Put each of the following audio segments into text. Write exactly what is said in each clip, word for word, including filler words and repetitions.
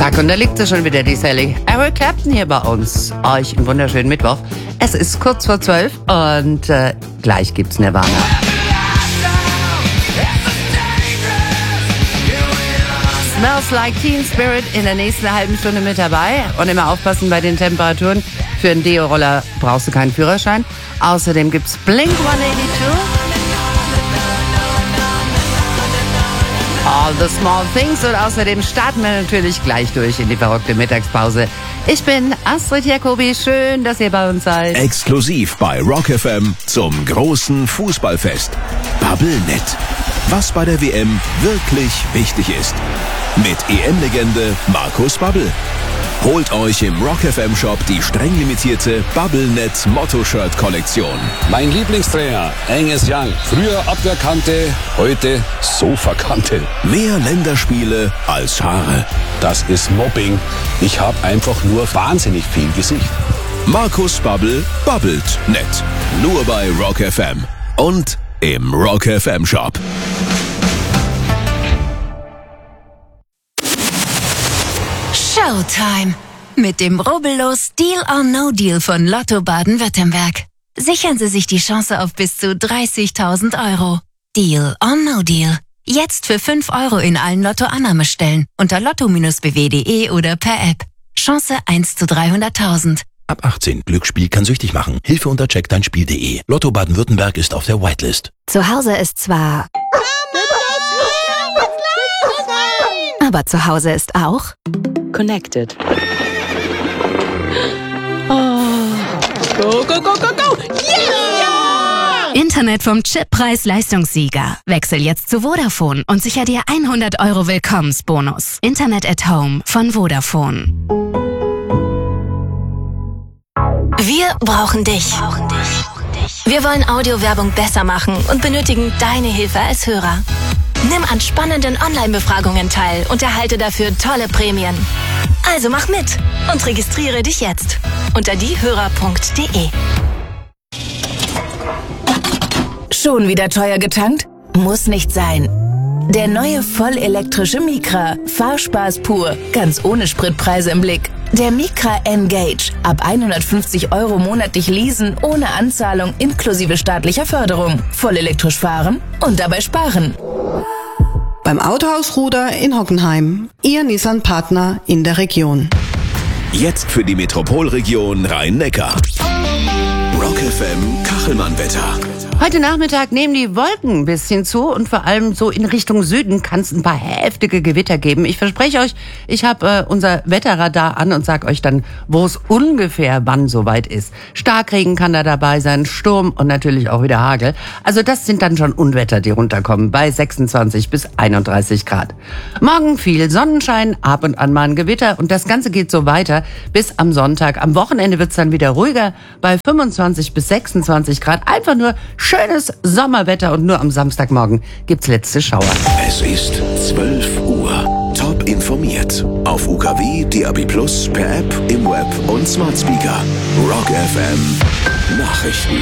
Zack, und da liegt sie schon wieder, die Sally. Eric Clapton hier bei uns. Euch einen wunderschönen Mittwoch. Es ist kurz vor zwölf und äh, gleich gibt's Nirvana. Smells Like Teen Spirit in der nächsten halben Stunde mit dabei. Und immer aufpassen bei den Temperaturen. Für einen Deo-Roller brauchst du keinen Führerschein. Außerdem gibt's Blink hundertachtzig. All the Small Things. Und außerdem starten wir natürlich gleich durch in die verrückte Mittagspause. Ich bin Astrid Jacobi. Schön, dass ihr bei uns seid. Exklusiv bei Rock F M zum großen Fußballfest. Bubblenet. Was bei der W M wirklich wichtig ist. Mit E M-Legende Markus Babbel. Holt euch im Rock F M Shop die streng limitierte Bubblenet Motto-Shirt-Kollektion. Mein Lieblingstrainer, Angus Young. Früher Abwehrkante, heute Sofakante. Mehr Länderspiele als Haare. Das ist Mobbing. Ich habe einfach nur wahnsinnig viel Gesicht. Markus Babbel babbelt nett. Nur bei Rock F M. Und im Rock F M Shop. Showtime mit dem rubbellos Deal or No Deal von Lotto Baden-Württemberg. Sichern Sie sich die Chance auf bis zu dreißigtausend Euro. Deal or No Deal. Jetzt für fünf Euro in allen Lotto-Annahmestellen unter lotto b w punkt de oder per App. Chance eins zu dreihunderttausend. Ab achtzehn. Glücksspiel kann süchtig machen. Hilfe unter check dein Spiel punkt de. Lotto Baden-Württemberg ist auf der Whitelist. Zu Hause ist zwar... aber zu Hause ist auch... Connected. Oh. Go, go, go, go, go! Yeah! Internet vom Chip-Preis-Leistungssieger. Wechsel jetzt zu Vodafone und sicher dir hundert Euro Willkommensbonus. Internet at Home von Vodafone. Wir brauchen dich. Wir wollen Audiowerbung besser machen und benötigen deine Hilfe als Hörer. Nimm an spannenden Online-Befragungen teil und erhalte dafür tolle Prämien. Also mach mit und registriere dich jetzt unter diehörer punkt de. Schon wieder teuer getankt? Muss nicht sein. Der neue vollelektrische Micra. Fahrspaß pur, ganz ohne Spritpreise im Blick. Der Micra N-Gage. Ab hundertfünfzig Euro monatlich leasen, ohne Anzahlung, inklusive staatlicher Förderung. Voll elektrisch fahren und dabei sparen. Beim Autohaus Ruder in Hockenheim. Ihr Nissan-Partner in der Region. Jetzt für die Metropolregion Rhein-Neckar. Rock F M Kachelmann-Wetter. Heute Nachmittag nehmen die Wolken ein bisschen zu und vor allem so in Richtung Süden kann es ein paar heftige Gewitter geben. Ich verspreche euch, ich habe äh, unser Wetterradar an und sag euch dann, wo es ungefähr wann soweit ist. Starkregen kann da dabei sein, Sturm und natürlich auch wieder Hagel. Also das sind dann schon Unwetter, die runterkommen bei sechsundzwanzig bis einunddreißig Grad. Morgen viel Sonnenschein, ab und an mal ein Gewitter und das Ganze geht so weiter bis am Sonntag. Am Wochenende wird's dann wieder ruhiger bei fünfundzwanzig bis sechsundzwanzig Grad. Einfach nur schönes Sommerwetter und nur am Samstagmorgen gibt's letzte Schauer. Es ist zwölf Uhr. Top informiert. Auf U K W, D A B plus, per App, im Web und Smart Speaker. Rock F M Nachrichten.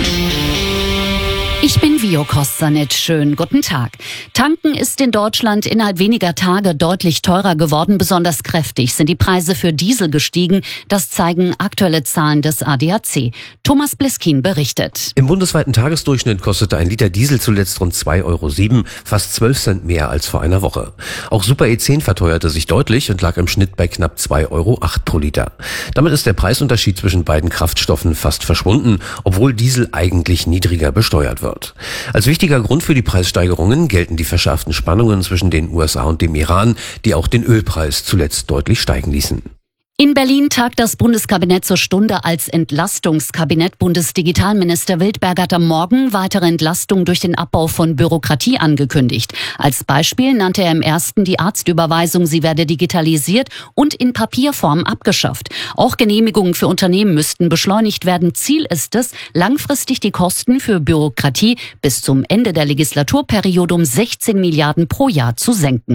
Ich bin Vio Kostsanit. Schönen guten Tag. Tanken ist in Deutschland innerhalb weniger Tage deutlich teurer geworden. Besonders kräftig sind die Preise für Diesel gestiegen. Das zeigen aktuelle Zahlen des A D A C. Thomas Bliskin berichtet. Im bundesweiten Tagesdurchschnitt kostete ein Liter Diesel zuletzt rund zwei Euro sieben, fast zwölf Cent mehr als vor einer Woche. Auch Super E zehn verteuerte sich deutlich und lag im Schnitt bei knapp zwei Euro acht pro Liter. Damit ist der Preisunterschied zwischen beiden Kraftstoffen fast verschwunden, obwohl Diesel eigentlich niedriger besteuert wird. Als wichtiger Grund für die Preissteigerungen gelten die verschärften Spannungen zwischen den U S A und dem Iran, die auch den Ölpreis zuletzt deutlich steigen ließen. In Berlin tagt das Bundeskabinett zur Stunde als Entlastungskabinett. Bundesdigitalminister Wildberg hat am Morgen weitere Entlastung durch den Abbau von Bürokratie angekündigt. Als Beispiel nannte er im ersten die Arztüberweisung, sie werde digitalisiert und in Papierform abgeschafft. Auch Genehmigungen für Unternehmen müssten beschleunigt werden. Ziel ist es, langfristig die Kosten für Bürokratie bis zum Ende der Legislaturperiode um sechzehn Milliarden pro Jahr zu senken.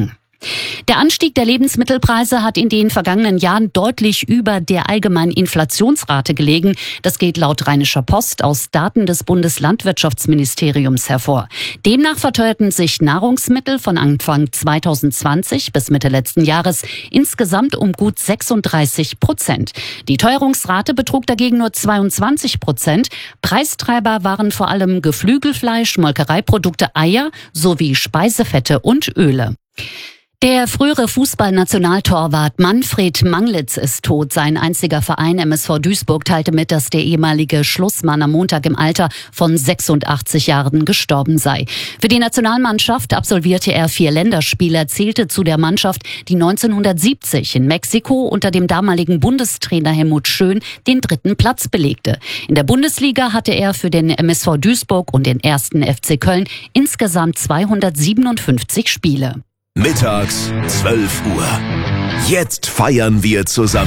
Der Anstieg der Lebensmittelpreise hat in den vergangenen Jahren deutlich über der allgemeinen Inflationsrate gelegen. Das geht laut Rheinischer Post aus Daten des Bundeslandwirtschaftsministeriums hervor. Demnach verteuerten sich Nahrungsmittel von Anfang zweitausendzwanzig bis Mitte letzten Jahres insgesamt um gut sechsunddreißig Prozent. Die Teuerungsrate betrug dagegen nur zweiundzwanzig Prozent. Preistreiber waren vor allem Geflügelfleisch, Molkereiprodukte, Eier sowie Speisefette und Öle. Der frühere Fußballnationaltorwart Manfred Manglitz ist tot. Sein einziger Verein M S V Duisburg teilte mit, dass der ehemalige Schlussmann am Montag im Alter von sechsundachtzig Jahren gestorben sei. Für die Nationalmannschaft absolvierte er vier Länderspiele, zählte zu der Mannschaft, die neunzehnhundertsiebzig in Mexiko unter dem damaligen Bundestrainer Helmut Schön den dritten Platz belegte. In der Bundesliga hatte er für den M S V Duisburg und den ersten F C Köln insgesamt zweihundertsiebenundfünfzig Spiele. Mittags zwölf Uhr. Jetzt feiern wir zusammen.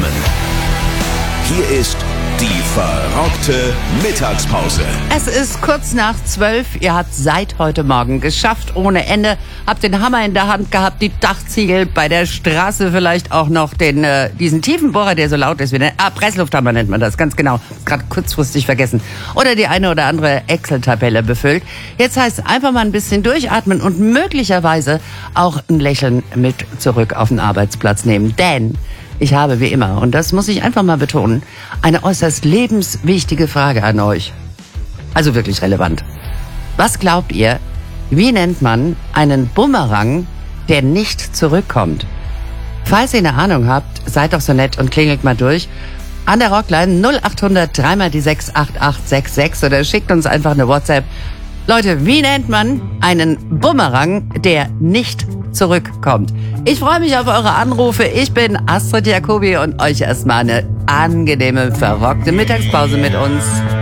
Hier ist die verrockte Mittagspause. Es ist kurz nach zwölf. Ihr habt seit heute Morgen geschafft ohne Ende. Habt den Hammer in der Hand gehabt, die Dachziegel bei der Straße, vielleicht auch noch den äh, diesen Tiefenbohrer, der so laut ist wie der ah, Presslufthammer nennt man das, ganz genau. Gerade kurzfristig vergessen. Oder die eine oder andere Excel-Tabelle befüllt. Jetzt heißt einfach mal ein bisschen durchatmen und möglicherweise auch ein Lächeln mit zurück auf den Arbeitsplatz nehmen. Denn ich habe wie immer, und das muss ich einfach mal betonen, eine äußerst lebenswichtige Frage an euch. Also wirklich relevant. Was glaubt ihr, wie nennt man einen Bumerang, der nicht zurückkommt? Falls ihr eine Ahnung habt, seid doch so nett und klingelt mal durch. An der Rockline null acht hundert drei mal die sechs acht acht sechs sechs oder schickt uns einfach eine WhatsApp. Leute, wie nennt man einen Bumerang, der nicht zurückkommt? Ich freue mich auf eure Anrufe. Ich bin Astrid Jacobi und euch erstmal eine angenehme, verrockte Mittagspause mit uns.